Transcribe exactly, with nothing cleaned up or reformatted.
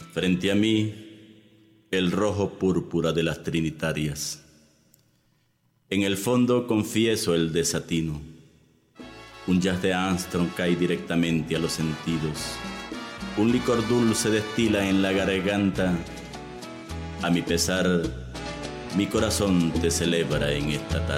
Frente a mí, el rojo púrpura de las trinitarias. En el fondo confieso el desatino. Un jazz de Armstrong cae directamente a los sentidos. Un licor dulce destila en la garganta. A mi pesar, mi corazón te celebra en esta tarde.